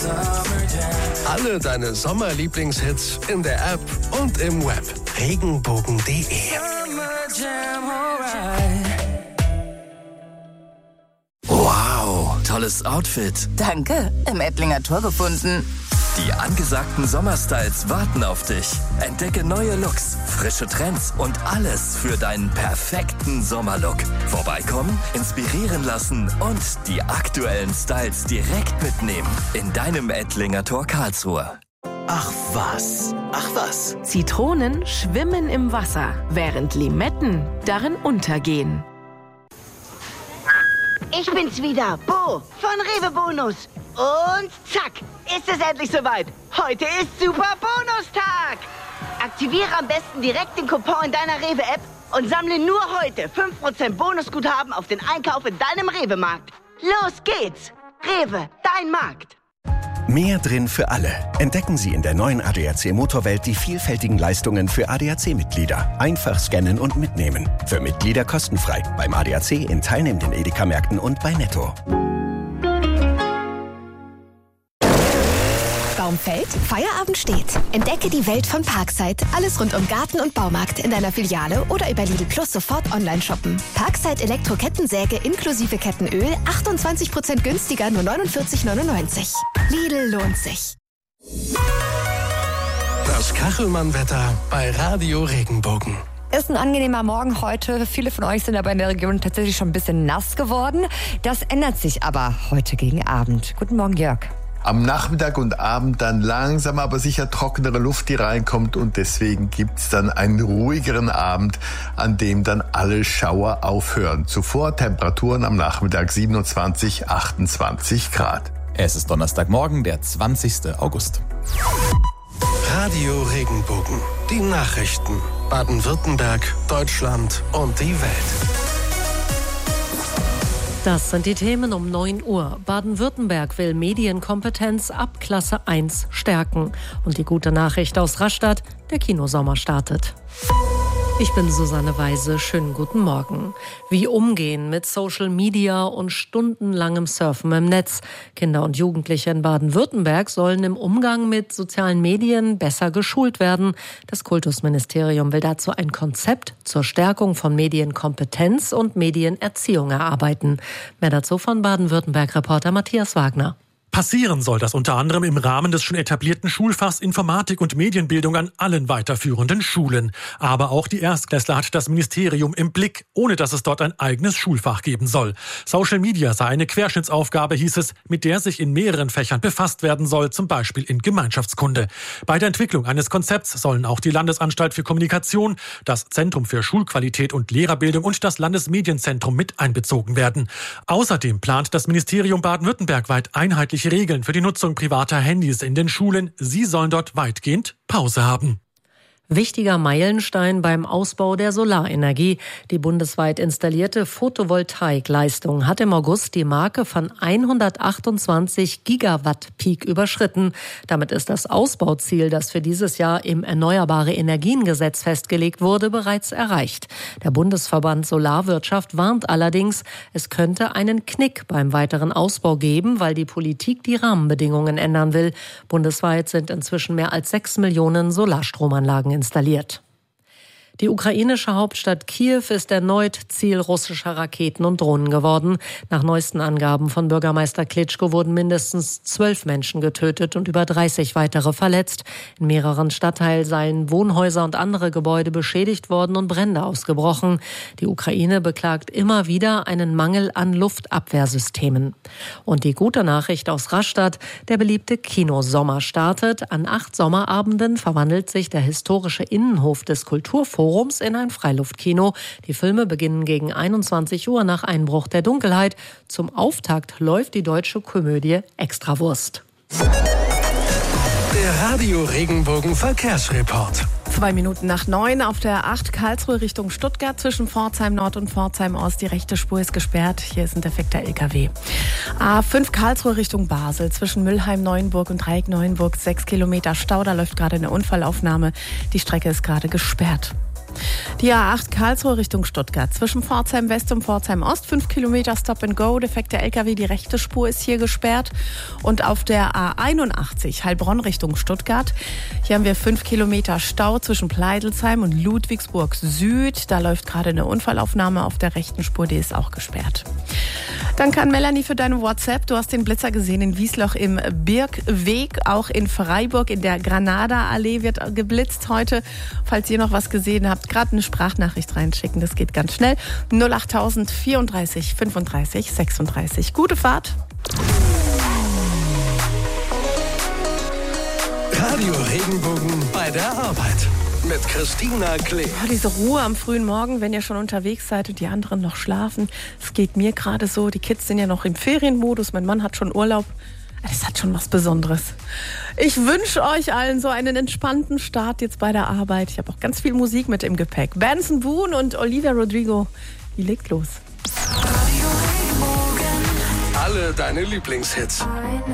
Alle deine Sommerlieblingshits in der App und im Web. Regenbogen.de. Wow, tolles Outfit. Danke, im Ettlinger Tor gefunden. Die angesagten Sommerstyles warten auf dich. Entdecke neue Looks, frische Trends und alles für deinen perfekten Sommerlook. Vorbeikommen, inspirieren lassen und die aktuellen Styles direkt mitnehmen. In deinem Ettlinger Tor Karlsruhe. Ach was. Zitronen schwimmen im Wasser, während Limetten darin untergehen. Ich bin's wieder, Bo von Rewe Bonus. Und zack, ist es endlich soweit. Heute ist Super Bonustag. Aktiviere am besten direkt den Coupon in deiner Rewe-App und sammle nur heute 5% Bonusguthaben auf den Einkauf in deinem Rewe-Markt. Los geht's. Rewe, dein Markt. Mehr drin für alle. Entdecken Sie in der neuen ADAC Motorwelt die vielfältigen Leistungen für ADAC-Mitglieder. Einfach scannen und mitnehmen. Für Mitglieder kostenfrei. Beim ADAC in teilnehmenden Edeka-Märkten und bei Netto. Baum fällt, Feierabend steht. Entdecke die Welt von Parkside. Alles rund um Garten und Baumarkt in deiner Filiale oder über Lidl Plus sofort online shoppen. Parkside Elektro-Kettensäge inklusive Kettenöl 28% günstiger, nur 49,99. Lidl lohnt sich. Das Kachelmann-Wetter bei Radio Regenbogen. Ist ein angenehmer Morgen heute. Viele von euch sind aber in der Region tatsächlich schon ein bisschen nass geworden. Das ändert sich aber heute gegen Abend. Guten Morgen, Jörg. Am Nachmittag und Abend dann langsam aber sicher trockenere Luft, die reinkommt, und deswegen gibt's dann einen ruhigeren Abend, an dem dann alle Schauer aufhören. Zuvor Temperaturen am Nachmittag 27, 28 Grad. Es ist Donnerstagmorgen, der 20. August. Radio Regenbogen. Die Nachrichten. Baden-Württemberg, Deutschland und die Welt. Das sind die Themen um 9 Uhr. Baden-Württemberg will Medienkompetenz ab Klasse 1 stärken. Und die gute Nachricht aus Rastatt, der Kinosommer startet. Ich bin Susanne Weise, schönen guten Morgen. Wie umgehen mit Social Media und stundenlangem Surfen im Netz? Kinder und Jugendliche in Baden-Württemberg sollen im Umgang mit sozialen Medien besser geschult werden. Das Kultusministerium will dazu ein Konzept zur Stärkung von Medienkompetenz und Medienerziehung erarbeiten. Mehr dazu von Baden-Württemberg-Reporter Matthias Wagner. Passieren soll das unter anderem im Rahmen des schon etablierten Schulfachs Informatik und Medienbildung an allen weiterführenden Schulen. Aber auch die Erstklässler hat das Ministerium im Blick, ohne dass es dort ein eigenes Schulfach geben soll. Social Media sei eine Querschnittsaufgabe, hieß es, mit der sich in mehreren Fächern befasst werden soll, zum Beispiel in Gemeinschaftskunde. Bei der Entwicklung eines Konzepts sollen auch die Landesanstalt für Kommunikation, das Zentrum für Schulqualität und Lehrerbildung und das Landesmedienzentrum mit einbezogen werden. Außerdem plant das Ministerium Baden-Württemberg weit einheitliche Regeln für die Nutzung privater Handys in den Schulen. Sie sollen dort weitgehend Pause haben. Wichtiger Meilenstein beim Ausbau der Solarenergie. Die bundesweit installierte Photovoltaikleistung hat im August die Marke von 128 Gigawatt Peak überschritten. Damit ist das Ausbauziel, das für dieses Jahr im Erneuerbare-Energien-Gesetz festgelegt wurde, bereits erreicht. Der Bundesverband Solarwirtschaft warnt allerdings, es könnte einen Knick beim weiteren Ausbau geben, weil die Politik die Rahmenbedingungen ändern will. Bundesweit sind inzwischen mehr als 6 Millionen Solarstromanlagen installiert. Die ukrainische Hauptstadt Kiew ist erneut Ziel russischer Raketen und Drohnen geworden. Nach neuesten Angaben von Bürgermeister Klitschko wurden mindestens 12 Menschen getötet und über 30 weitere verletzt. In mehreren Stadtteilen seien Wohnhäuser und andere Gebäude beschädigt worden und Brände ausgebrochen. Die Ukraine beklagt immer wieder einen Mangel an Luftabwehrsystemen. Und die gute Nachricht aus Rastatt: Der beliebte Kinosommer startet. An 8 Sommerabenden verwandelt sich der historische Innenhof des Kulturforums in ein Freiluftkino. Die Filme beginnen gegen 21 Uhr nach Einbruch der Dunkelheit. Zum Auftakt läuft die deutsche Komödie Extrawurst. Der Radio Regenbogen Verkehrsreport. 2 Minuten nach 9 auf der 8 Karlsruhe Richtung Stuttgart zwischen Pforzheim Nord und Pforzheim Ost. Die rechte Spur ist gesperrt. Hier ist ein defekter LKW. A5 Karlsruhe Richtung Basel zwischen Müllheim-Neuenburg und Dreieck-Neuenburg 6 Kilometer Stau. Da läuft gerade eine Unfallaufnahme. Die Strecke ist gerade gesperrt. Die A8 Karlsruhe Richtung Stuttgart. Zwischen Pforzheim West und Pforzheim Ost 5 Kilometer Stop and Go. Defekter LKW, die rechte Spur ist hier gesperrt. Und auf der A81 Heilbronn Richtung Stuttgart. Hier haben wir 5 Kilometer Stau zwischen Pleidelsheim und Ludwigsburg Süd. Da läuft gerade eine Unfallaufnahme auf der rechten Spur, die ist auch gesperrt. Danke an Melanie für deine WhatsApp. Du hast den Blitzer gesehen in Wiesloch im Birkweg. Auch in Freiburg in der Granada-Allee wird geblitzt heute. Falls ihr noch was gesehen habt, gerade eine Sprachnachricht reinschicken. Das geht ganz schnell. 08000 34 35 36. Gute Fahrt. Radio Regenbogen bei der Arbeit. Mit Christina Klee. Diese Ruhe am frühen Morgen, wenn ihr schon unterwegs seid und die anderen noch schlafen. Es geht mir gerade so. Die Kids sind ja noch im Ferienmodus. Mein Mann hat schon Urlaub. Das hat schon was Besonderes. Ich wünsche euch allen so einen entspannten Start jetzt bei der Arbeit. Ich habe auch ganz viel Musik mit im Gepäck. Benson Boone und Olivia Rodrigo, die legt los. Alle deine Lieblingshits.